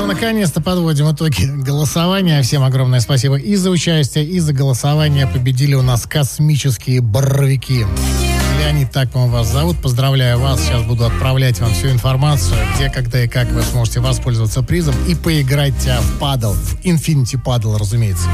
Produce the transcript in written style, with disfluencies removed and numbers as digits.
Ну, наконец-то подводим итоги голосования. Всем огромное спасибо и за участие, и за голосование. Победили у нас космические боровики. Леонид, так вам вас зовут. Поздравляю вас. Сейчас буду отправлять вам всю информацию, где, когда и как вы сможете воспользоваться призом и поиграть в падл, в Infinity Paddle, разумеется.